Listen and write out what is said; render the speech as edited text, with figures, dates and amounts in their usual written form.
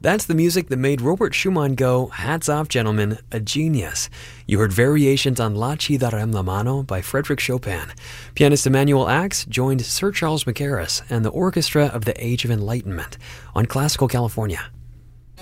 That's the music that made Robert Schumann go, hats off, gentlemen, a genius. You heard variations on La Ci darem la mano by Frédéric Chopin. Pianist Emanuel Ax joined Sir Charles Mackerras and the Orchestra of the Age of Enlightenment on Classical California.